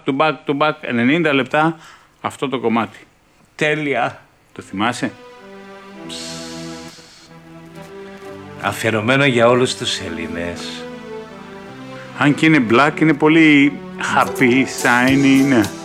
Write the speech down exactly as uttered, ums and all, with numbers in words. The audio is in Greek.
to back to back, ενενήντα λεπτά αυτό το κομμάτι. Τέλεια. Το θυμάσαι? Αφιερωμένο για όλους τους Έλληνες. Αν και είναι black, είναι πολύ happy signing.